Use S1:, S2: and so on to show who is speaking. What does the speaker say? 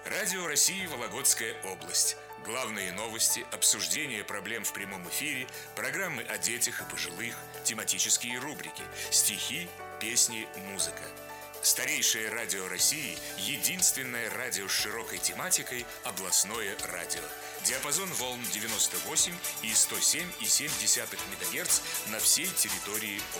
S1: Радио России Вологодская область. Главные новости, обсуждение проблем в прямом эфире, программы о детях и пожилых, тематические рубрики, стихи, песни, музыка. Старейшее радио России – единственное радио с широкой тематикой «Областное радио». Диапазон волн 98 и 107,7 МГц на всей территории